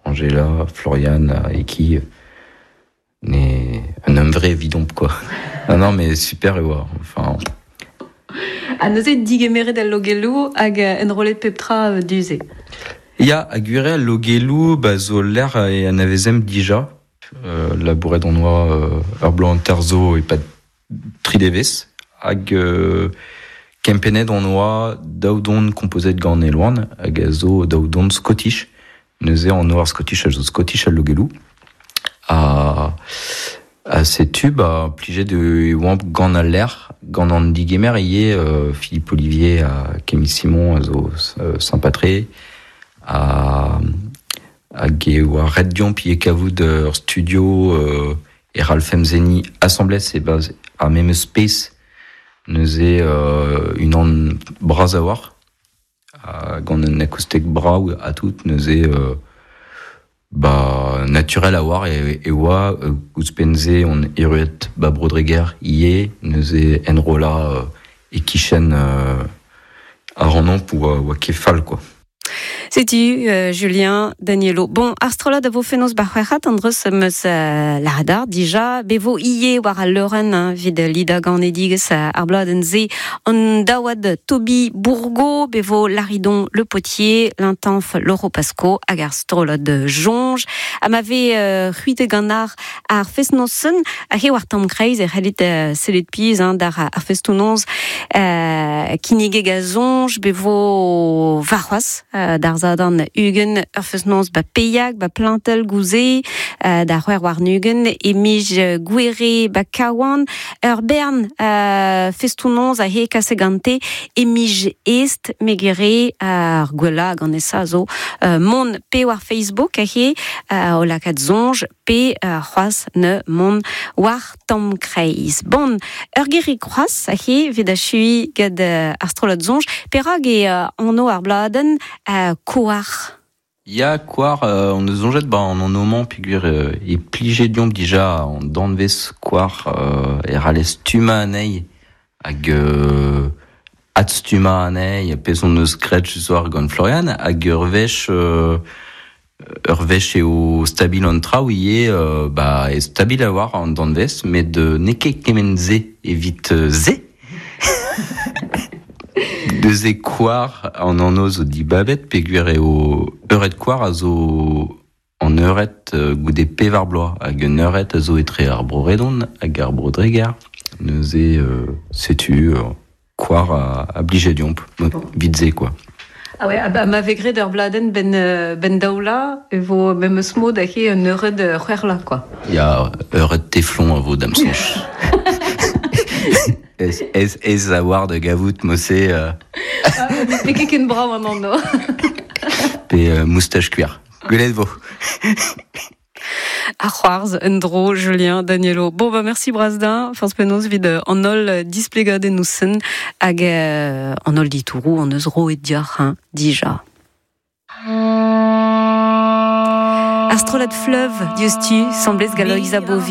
Angela, Florian, Eki, un vrai vidomp, quoi. Non, mais super, ouais. Enfin... Neuze digemere del logelu hag en rolet peptra duze. Ya, agure logelu, zo l'air et an avezem dija. Labouret en noa blanc terzo et pas trideves. Hag kempenet en noa daudon composé de gant eloan, hag zo daudon Scottish. Neuze en noir Scottish, zo Scottish al logelu. À ces tubes, pligé de wamp gant al l'air, gant an digemer Philippe Olivier, Camille Simon, Saint-Patré, à Red Dion, puis Kavoud studio, et Ralph Mzeni, assemblée, c'est base à même space, nous une an bras à voir, gant un acoustique bras à tout, nous naturel à voir et Ouspenze on Eruet Brodreger yé nous enrola et Kishen à Renan pour Kefal quoi. C'est-tu, Julien, Danielo. Bon, Astrola de vos fénos bachwerat, Andres meus la radar, déjà, bevo ié war al leuren, vid lida gant ediges arbladen ze, on dawad Toby Bourgo, bevo Laridon Le Potier, l'intanf Lauro Pasco, hag Astrola de Jonge, amave ruite ganar ar fesnosen, a he war tam kreiz, relit selet piz, dar ar festounons, kinige gazonge, bevo varwas, dar zadan ugen fesnoz peyag, plantel gouze, da c'hwer war nugen, emij gwere kawan, bern festounons a he kasegante, emij est megere ar gwela gant esa zo, mon pe war Facebook a he, o lakat zonj, pe c'hoaz ne mon war tam kreiz. Bon, geri c'hoaz a he, vet a chui gad astrolot zonj, perag anno ar bladen koar. Ya koar, on nous onget en nommant piguer et pligé diom déjà en danves koar rales tuma anei hag atstuma anei peson neus gretch zoar gant Florian hag urvech eo stabil an trao ie e stabil a war an danves met de neke kemen ze evit ze. Deux koar en oz o di babet peguer eo euret koar a zo en euret goude pevar bloa hag un euret a zo etre ar broredon hag ar brodreger neuze setu koar a blije diomp vitze quoi. Ah ouais, ma vegre d'ur bladen ben daoula vo même smod a he un euret de c'hwerla quoi. Ya euret teflon a vo damsonch. Ez a war de gavout mosse pe keken brav an anno. Pe moustache cuir. Gwelet vo. A c'hoarz, un dro, Julien, Danielo. Bon, merci Brasdin, Force Penos vid an ol displegad en ousen hag an ol ditourou, an eus ro et diar, dija. Astrolad fleuve, dius tu, semblez galo Isabovi.